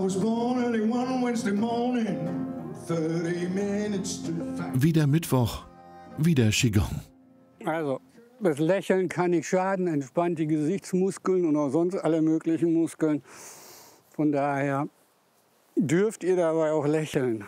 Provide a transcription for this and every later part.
Wieder Mittwoch, wieder Qigong. Also, das Lächeln kann nicht schaden, entspannt die Gesichtsmuskeln und auch sonst alle möglichen Muskeln. Von daher dürft ihr dabei auch lächeln.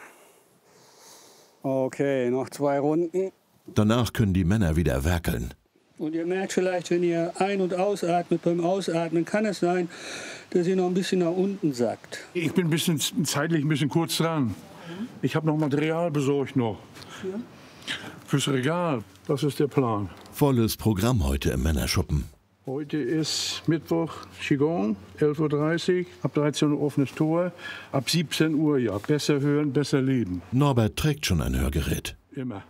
Okay, noch 2 Runden. Danach können die Männer wieder werkeln. Und ihr merkt vielleicht, wenn ihr ein- und ausatmet, beim Ausatmen kann es sein, dass ihr noch ein bisschen nach unten sackt. Ich bin zeitlich ein bisschen kurz dran. Ich habe noch Material besorgt noch. Fürs Regal, das ist der Plan. Volles Programm heute im Männerschuppen. Heute ist Mittwoch, Qigong, 11:30 Uhr, ab 13 Uhr offenes Tor, ab 17 Uhr, ja, besser hören, besser leben. Norbert trägt schon ein Hörgerät. Immer.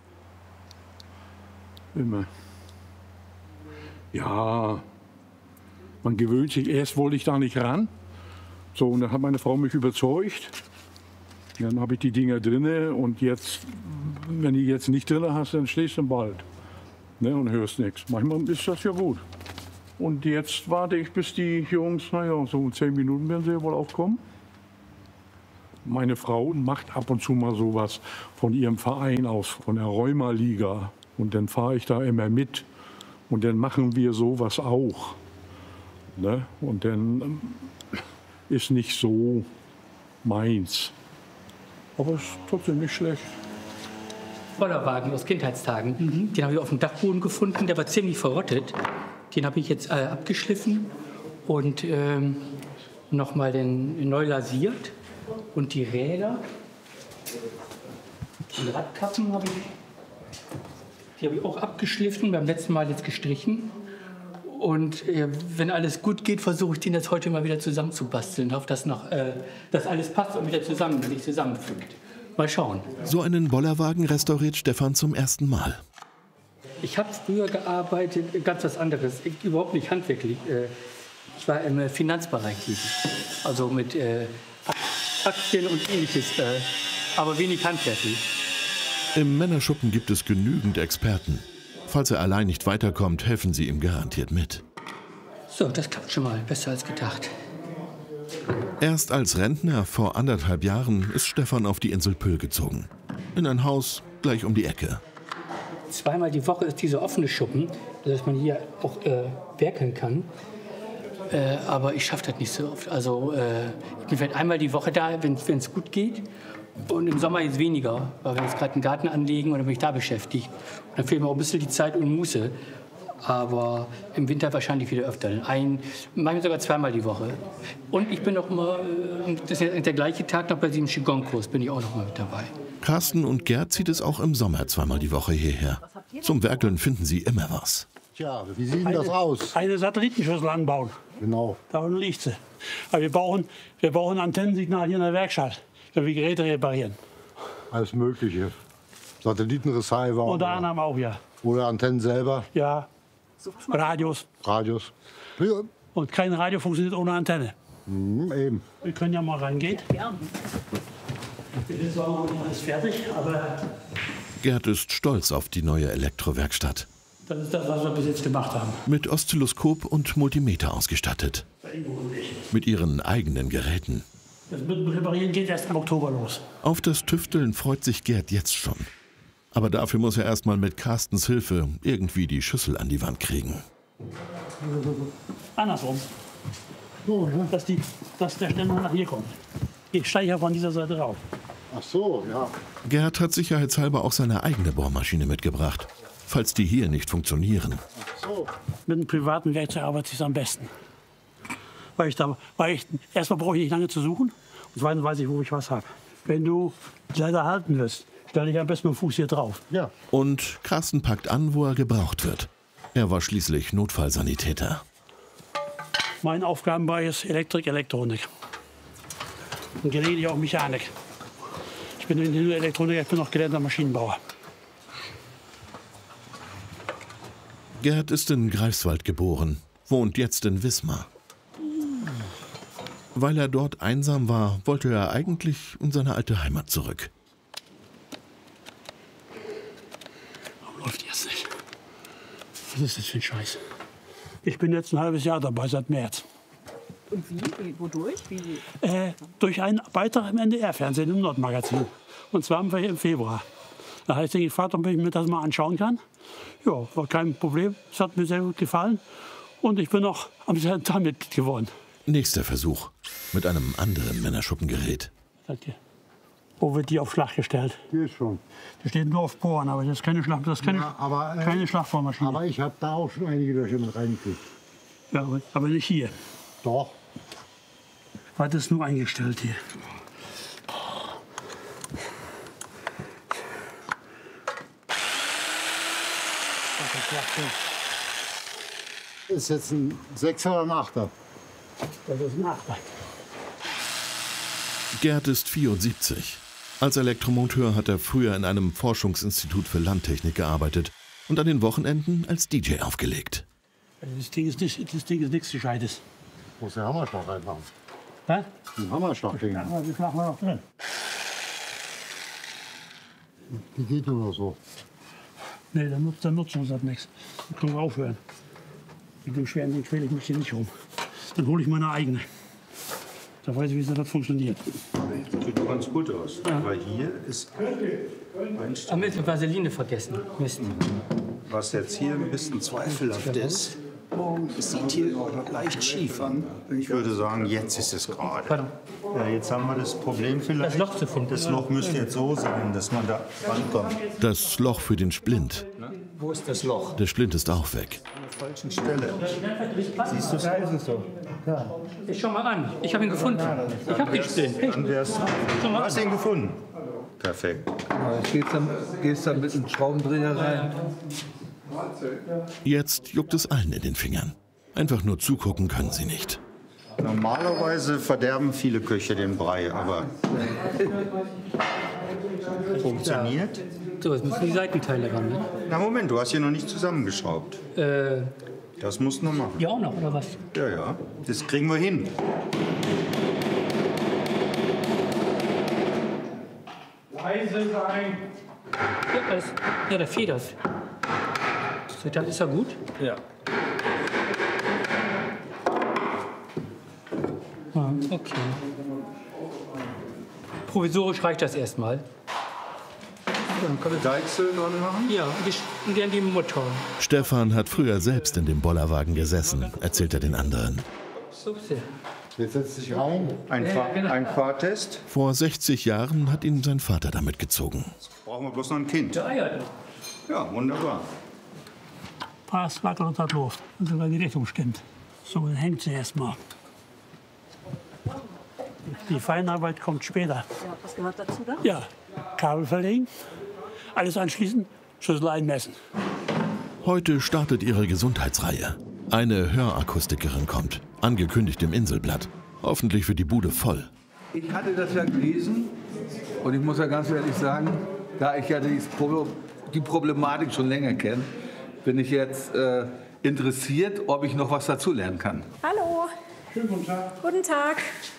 Immer. Ja, man gewöhnt sich. Erst wollte ich da nicht ran. So, und dann hat meine Frau mich überzeugt. Dann habe ich die Dinger drinne und jetzt, wenn die jetzt nicht drinne hast, dann stehst du im Wald, ne, und hörst nichts. Manchmal ist das ja gut. Und jetzt warte ich, bis die Jungs, naja, so in 10 Minuten werden sie ja wohl aufkommen. Meine Frau macht ab und zu mal sowas von ihrem Verein aus, von der Rheuma-Liga. Und dann fahre ich da immer mit. Und dann machen wir sowas auch. Ne? Und dann ist nicht so meins. Aber es ist trotzdem nicht schlecht. Bollerwagen aus Kindheitstagen. Den habe ich auf dem Dachboden gefunden. Der war ziemlich verrottet. Den habe ich jetzt abgeschliffen und nochmal neu lasiert. Und die Räder, die Radkappen habe ich. Die habe ich auch abgeschliffen, beim letzten Mal jetzt gestrichen. Und wenn alles gut geht, versuche ich den jetzt heute mal wieder zusammenzubasteln. Hoffe, dass alles passt und wieder sich zusammenfügt. Mal schauen. So einen Bollerwagen restauriert Stefan zum ersten Mal. Ich habe früher gearbeitet, ganz was anderes, überhaupt nicht handwerklich. Ich war im Finanzbereich tätig, also mit Aktien und Ähnliches, aber wenig handwerklich. Im Männerschuppen gibt es genügend Experten. Falls er allein nicht weiterkommt, helfen sie ihm garantiert mit. So, das klappt schon mal besser als gedacht. Erst als Rentner vor 1,5 Jahren ist Stefan auf die Insel Pöhl gezogen. In ein Haus gleich um die Ecke. 2-mal die Woche ist dieser offene Schuppen, dass man hier auch werkeln kann. Aber ich schaffe das nicht so oft. Also ich bin vielleicht einmal die Woche da, wenn es gut geht. Und im Sommer jetzt weniger, weil wir jetzt gerade einen Garten anlegen und dann bin ich da beschäftigt. Und dann fehlt mir auch ein bisschen die Zeit und Muße. Aber im Winter wahrscheinlich wieder öfter. Manchmal sogar 2-mal die Woche. Und ich bin noch immer, das ist ja der gleiche Tag, noch bei diesem Qigong-Kurs bin ich auch noch mal mit dabei. Carsten und Gerd zieht es auch im Sommer 2-mal die Woche hierher. Zum Werkeln finden sie immer was. Tja, wie sieht denn das aus? Eine Satellitenschüssel anbauen. Genau. Da unten liegt sie. Aber wir brauchen ein Antennensignal hier in der Werkstatt, wenn wir Geräte reparieren. Alles Mögliche. Satellitenreceiver. Unter anderem auch, ja. Oder Antennen selber. Ja. Radios. Radios. Ja. Und kein Radio funktioniert ohne Antenne. Eben. Wir können ja mal reingehen. Ja. Das ist auch noch nicht alles fertig, aber Gerd ist stolz auf die neue Elektrowerkstatt. das ist das, was wir bis jetzt gemacht haben. Mit Oszilloskop und Multimeter ausgestattet. Mit ihren eigenen Geräten. Das mit dem Reparieren geht erst im Oktober los. Auf das Tüfteln freut sich Gerd jetzt schon. Aber dafür muss er erst mal mit Carstens Hilfe irgendwie die Schüssel an die Wand kriegen. Andersrum. So, dass der Ständer nach hier kommt. Ich steige ja von dieser Seite rauf. Ach so, ja. Gerd hat sicherheitshalber auch seine eigene Bohrmaschine mitgebracht, falls die hier nicht funktionieren. So. Mit einem privaten Werkzeug arbeite ich am besten. Erstmal brauche ich nicht lange zu suchen und zweitens weiß ich, wo ich was habe. Wenn du die Leiter halten willst, stelle ich am besten mit dem Fuß hier drauf. Ja. Und Carsten packt an, wo er gebraucht wird. Er war schließlich Notfallsanitäter. Mein Aufgabenbereich ist Elektrik, Elektronik. Und gelegentlich auch Mechanik. Ich bin nicht nur Elektroniker, ich bin auch gelernter Maschinenbauer. Gerd ist in Greifswald geboren, wohnt jetzt in Wismar. Weil er dort einsam war, wollte er eigentlich in seine alte Heimat zurück. Warum läuft jetzt nicht? Was ist das für ein Scheiß? Ich bin jetzt ein halbes Jahr dabei, seit März. Und wie? Wodurch? Durch einen Beitrag im NDR-Fernsehen, im Nordmagazin. Und zwar im Februar. Da habe ich gefragt, ob ich mir das mal anschauen kann. Ja, war kein Problem. Es hat mir sehr gut gefallen. Und ich bin auch am selben Tag Mitglied geworden. Nächster Versuch mit einem anderen Männerschuppen-Gerät. Wo wird die auf Schlag gestellt? Hier schon. Die steht nur auf Bohren, aber das ist keine keine Schlagbohrmaschine. Aber ich habe da auch schon einige Löcher mit reingekriegt. Ja, aber nicht hier. Doch. Was ist nur eingestellt hier? Ist jetzt ein 6er oder ein 8er? Das ist ein 8er. Gerd ist 74. Als Elektromonteur hat er früher in einem Forschungsinstitut für Landtechnik gearbeitet und an den Wochenenden als DJ aufgelegt. Das Ding ist nichts Gescheites. Muss der Hammerschlag reinmachen. Was? Ein Hammerschlag kriegen. Ja, die schlagen wir noch drin. Die geht nur noch so. Nee, dann nutzen wir das nichts. Dann können wir aufhören. Mit dem schweren Ding quäle ich mich hier nicht rum. Dann hole ich meine eigene. Da weiß ich, wie das funktioniert. Sieht ganz gut aus. Ja. Weil hier ist ein Stück. Haben wir die Vaseline vergessen? Mist. Was jetzt hier ein bisschen zweifelhaft ist, es sieht hier leicht schief an. Ich würde sagen, jetzt ist es gerade. Ja, jetzt haben wir das Problem vielleicht. Das Loch zu finden. Das Loch müsste jetzt so sein, dass man da rankommt. Das Loch für den Splint. Wo ist das Loch? Der Splint ist auch weg. An der falschen Stelle. Siehst du es? Da ist es so. Ich schau mal an. Ich habe ihn gefunden. Ich habe den Splint. Du hast ihn gefunden. Perfekt. Gehst dann mit einem Schraubendreher rein. Jetzt juckt es allen in den Fingern. Einfach nur zugucken können sie nicht. Normalerweise verderben viele Köche den Brei, aber funktioniert. So, jetzt müssen die Seitenteile ran. Ne? Na Moment, du hast hier noch nicht zusammengeschraubt. Das musst du noch machen. Ja, auch noch, oder was? Ja, das kriegen wir hin. Leise sein. Ja, der federt. Dann ist er gut. Ja. Okay. Provisorisch reicht das erstmal. Dann kann ich Deichsel dran machen? Ja, und dann die Motor. Stefan hat früher selbst in dem Bollerwagen gesessen, erzählt er den anderen. So sehr. Jetzt setzt sich rein. Ein Fahrtest. Vor 60 Jahren hat ihn sein Vater damit gezogen. Brauchen wir bloß noch ein Kind. Ja, wunderbar. Pass, Wackel und hat Luft. Und sogar die Richtung stimmt. So, dann hängt sie erstmal. Die Feinarbeit kommt später. Ja, was gehört dazu da? Ja, Kabel verlegen, alles anschließen, Schlüssel einmessen. Heute startet ihre Gesundheitsreihe. Eine Hörakustikerin kommt, angekündigt im Inselblatt. Hoffentlich wird die Bude voll. Ich hatte das ja gelesen und ich muss ja ganz ehrlich sagen, da ich ja die Problematik schon länger kenne, bin ich jetzt interessiert, ob ich noch was dazulernen kann. Hallo. Schönen guten Tag. Guten Tag.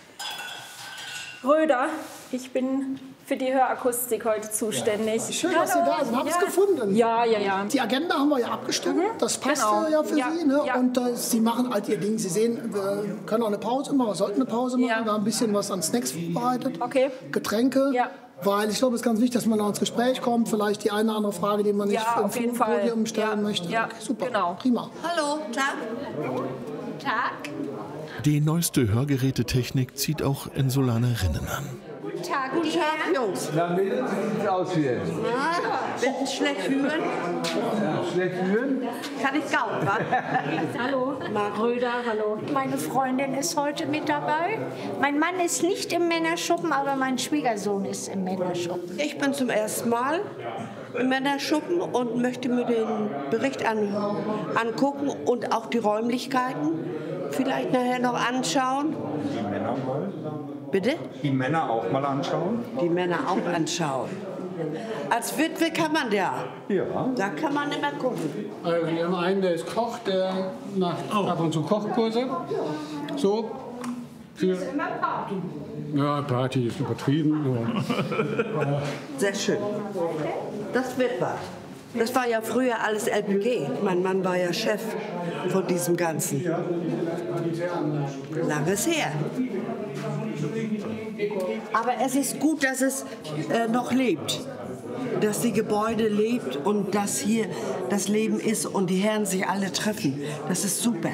Röder, ich bin für die Hörakustik heute zuständig. Schön, dass Sie da sind. Haben Sie es gefunden? Ja. Die Agenda haben wir ja abgestimmt. Das passt ja für Sie. Ne? Ja. Und Sie machen halt Ihr Ding. Sie sehen, wir können auch eine Pause machen. Wir sollten eine Pause machen. Ja. Wir haben ein bisschen was an Snacks vorbereitet. Okay. Getränke. Ja. Weil ich glaube, es ist ganz wichtig, dass man da ins Gespräch kommt. Vielleicht die eine oder andere Frage, die man nicht auf jeden im Fall. Podium stellen möchte. Ja, Okay, super. genau. Prima. Hallo, Tag. Tag. Die neueste Hörgerätetechnik zieht auch Insulanerinnen an. Guten Tag, Jungs. Na, Mädels, wie sieht's aus hier? Wird schlecht fühlen? Ja, schlecht fühlen? Kann ich kaum, wa? Hallo, Marc Röder, hallo. Meine Freundin ist heute mit dabei. Mein Mann ist nicht im Männerschuppen, aber mein Schwiegersohn ist im Männerschuppen. Ich bin zum ersten Mal im Männerschuppen und möchte mir den Bericht angucken und auch die Räumlichkeiten vielleicht nachher noch anschauen. Die Männer mal? Bitte? Die Männer auch mal anschauen? Die Männer auch anschauen. Als Witwe kann man ja. Ja. Da kann man immer gucken. Also wir haben einen, der ist Koch, der macht ab und zu Kochkurse. So. Für ja, Party ist übertrieben. Sehr schön. Das wird was. Das war ja früher alles LPG. Mein Mann war ja Chef von diesem Ganzen. Langes her. Aber es ist gut, dass es noch lebt. Dass die Gebäude lebt und dass hier das Leben ist und die Herren sich alle treffen. Das ist super.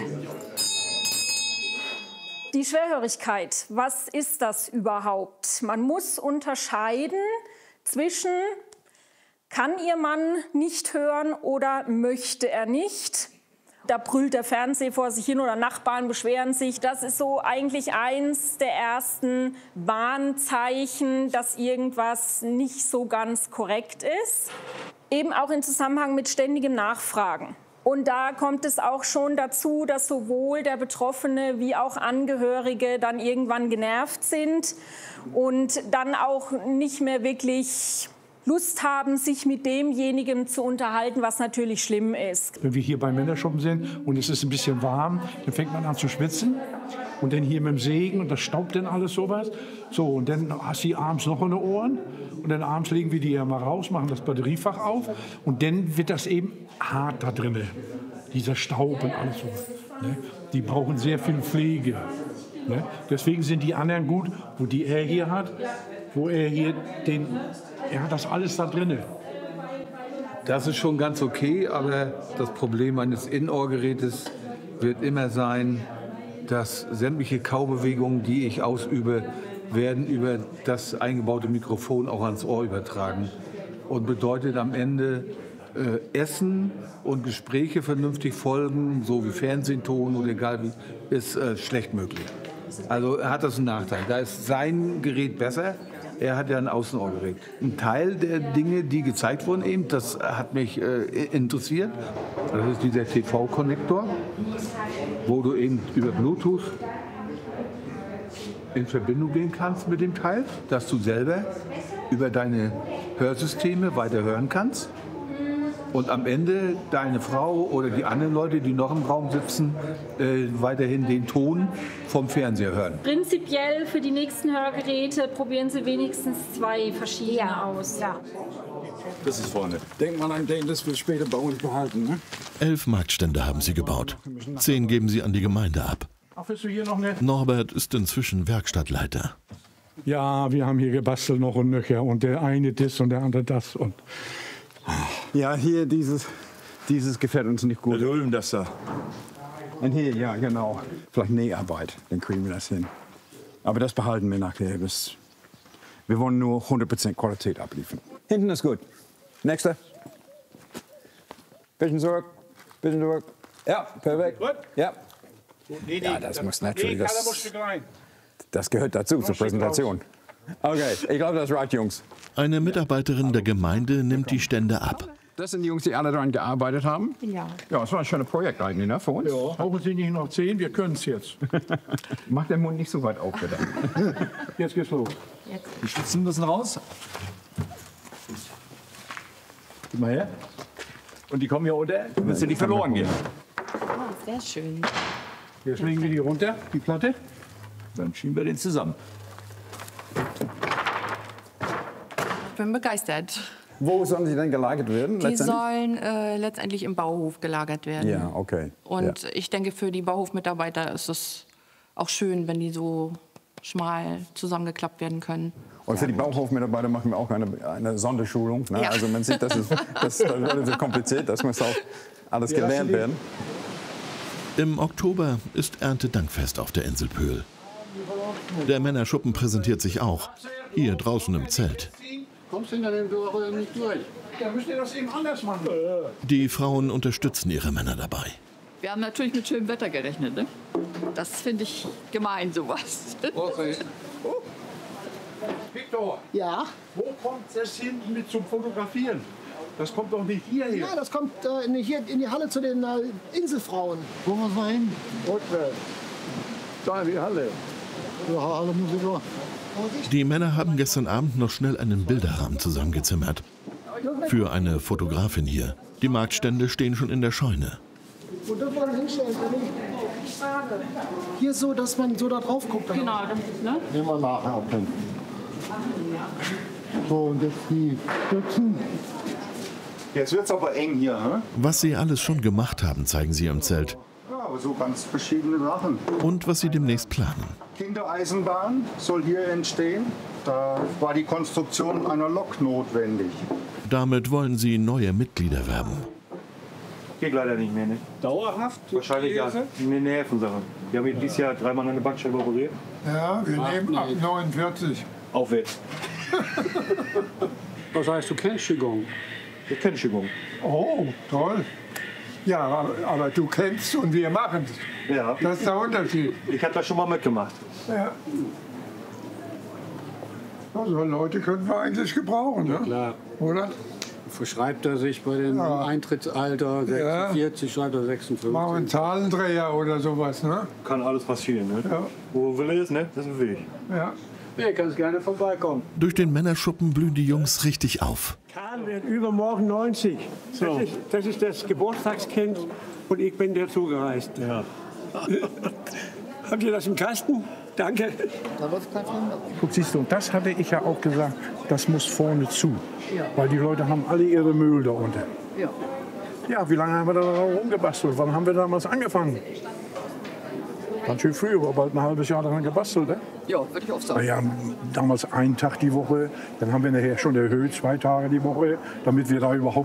Die Schwerhörigkeit, was ist das überhaupt? Man muss unterscheiden zwischen, kann Ihr Mann nicht hören oder möchte er nicht? Da brüllt der Fernseher vor sich hin oder Nachbarn beschweren sich. Das ist so eigentlich eins der ersten Warnzeichen, dass irgendwas nicht so ganz korrekt ist. Eben auch im Zusammenhang mit ständigem Nachfragen. Und da kommt es auch schon dazu, dass sowohl der Betroffene wie auch Angehörige dann irgendwann genervt sind und dann auch nicht mehr wirklich Lust haben, sich mit demjenigen zu unterhalten, was natürlich schlimm ist. Wenn wir hier beim Männerschuppen sind und es ist ein bisschen warm, dann fängt man an zu schwitzen. Und dann hier mit dem Segen und das staubt dann alles sowas. So, und dann hast du abends noch eine Ohren. Und dann abends legen wir die ja mal raus, machen das Batteriefach auf. Und dann wird das eben hart da drinnen. Dieser Staub und alles so. Ne? Die brauchen sehr viel Pflege. Ne? Deswegen sind die anderen gut, wo die er hier hat, wo er hier er hat das alles da drin. Das ist schon ganz okay, aber das Problem eines Innenohrgerätes wird immer sein, dass sämtliche Kaubewegungen, die ich ausübe, werden über das eingebaute Mikrofon auch ans Ohr übertragen. Und bedeutet am Ende Essen und Gespräche vernünftig folgen, so wie Fernsehton oder egal wie, ist schlecht möglich. Also hat das einen Nachteil. Da ist sein Gerät besser. Er hat ja ein Außenohrgerät. Ein Teil der Dinge, die gezeigt wurden, eben, das hat mich interessiert. Das ist dieser TV-Konnektor, wo du eben über Bluetooth in Verbindung gehen kannst mit dem Teil, dass du selber über deine Hörsysteme weiter hören kannst. Und am Ende deine Frau oder die anderen Leute, die noch im Raum sitzen, weiterhin den Ton vom Fernseher hören. Prinzipiell für die nächsten Hörgeräte probieren Sie wenigstens 2 verschiedene aus. Ja. Das ist vorne. Denkt man an den, das wir später bei uns behalten. Ne? 11 Marktstände haben sie gebaut. 10 geben sie an die Gemeinde ab. Norbert ist inzwischen Werkstattleiter. Ja, wir haben hier gebastelt noch und nöcher. Und der eine das und der andere das. Und ja, hier dieses gefällt uns nicht gut. Ulm das da. Und hier, ja genau. Vielleicht Näharbeit, dann kriegen wir das hin. Aber das behalten wir nachher. Wir wollen nur 100% Qualität abliefern. Hinten ist gut. Nächster. Bisschen zurück. Bisschen zurück. Ja, perfekt. Ja. Ja, das muss natürlich. Das gehört dazu zur Präsentation. Okay, ich glaube, das reicht, Jungs. Eine Mitarbeiterin der Gemeinde nimmt die Stände ab. Das sind die Jungs, die alle daran gearbeitet haben? Ja. Ja, es war ein schönes Projekt eigentlich, ne, für uns. Ja. Brauchen Sie nicht noch 10, wir können es jetzt. Mach den Mund nicht so weit auf, bitte. Jetzt geht's los. Die Spitzen müssen raus. Gib mal her. Und die kommen hier unter, damit sie nicht verloren gehen. Oh, sehr schön. Jetzt legen wir die runter, die Platte. Dann schieben wir den zusammen. Ich bin begeistert. Wo sollen sie denn gelagert werden? Die sollen letztendlich im Bauhof gelagert werden. Ja, okay. Und ja. ich denke, für die Bauhofmitarbeiter ist es auch schön, wenn die so schmal zusammengeklappt werden können. Und für die Bauhofmitarbeiter machen wir auch eine Sonderschulung. Ne? Ja. Also man sieht, das wird so kompliziert, das muss auch alles gelernt werden. Im Oktober ist Erntedankfest auf der Insel Pöhl. Der Männerschuppen präsentiert sich auch, hier draußen im Zelt. Kommst du in dem Door nicht durch? Ja, müsst ihr das eben anders machen. Die Frauen unterstützen ihre Männer dabei. Wir haben natürlich mit schönem Wetter gerechnet. Ne? Das finde ich gemein, sowas. Okay. Oh. Viktor, ja? Wo kommt das hin mit zum Fotografieren? Das kommt doch nicht hierher. Ja, das kommt hier in die Halle zu den Inselfrauen. Wo muss man hin? Da in die Halle. Ja, Halle muss ich doch. Die Männer haben gestern Abend noch schnell einen Bilderrahmen zusammengezimmert. Für eine Fotografin hier. Die Marktstände stehen schon in der Scheune. Wo dürfen wir das hinstellen? Hier so, dass man so da drauf guckt. Genau, ne? Nehmen wir nachher auf den. So, und jetzt die Stützen. Jetzt wird's aber eng hier, ne? Was sie alles schon gemacht haben, zeigen sie im Zelt. aber so ganz verschiedene Sachen. Und was sie demnächst planen. Kindereisenbahn soll hier entstehen. Da war die Konstruktion einer Lok notwendig. Damit wollen sie neue Mitglieder werben. Geht leider nicht mehr, ne? Dauerhaft? Wahrscheinlich ja. Eine Nervensache. Wir haben dieses Jahr 3-mal eine Bandscheibe operiert. Ja, wir nehmen ab 49. Aufwärts. Das heißt, du kennst Qigong? Ich kenne Qigong. Oh, toll. Ja, aber du kennst und wir machen es. Ja. Das ist der Unterschied. Ich habe das schon mal mitgemacht. Ja. Also Leute können wir eigentlich gebrauchen, ne? Klar. Oder? Verschreibt er sich bei dem Eintrittsalter 46, schreibt er 56. Machen wir einen Zahlendreher oder sowas, ne? Kann alles passieren, ne? Ja. Wo will er ist, ne? Das ist ein Weg. Ja. Ja, kannst gerne vorbeikommen. Durch den Männerschuppen blühen die Jungs richtig auf. Karl wird übermorgen 90. So. Das ist das Geburtstagskind und ich bin dazugereist. Ja. Habt ihr das im Kasten? Danke. Guck, siehst du, und das hatte ich ja auch gesagt, das muss vorne zu. Ja. Weil die Leute haben alle ihre Müll da unten. Ja. Ja, wie lange haben wir da rumgebastelt? Wann haben wir damals angefangen? Ganz schön früh, aber bald ein halbes Jahr daran gebastelt. Ne? Ja, würde ich auch sagen. Ja, damals einen Tag die Woche, dann haben wir nachher schon erhöht, 2 Tage die Woche, damit wir da überhaupt